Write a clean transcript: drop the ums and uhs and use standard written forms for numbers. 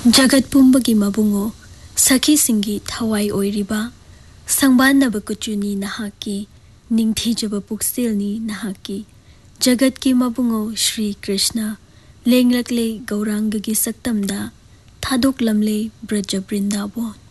जगत पुंबगी मबुंगो सखी सिंगी थवाई ओइरिबा संबानब कुचुनी नहाकी निंगथीजब पुक्सिलनी नहाकी जगत की मबुंगो श्री कृष्ण लेंगलकले गौरांग की सक्तमदा थादोक लमले ब्रज वृंदावन।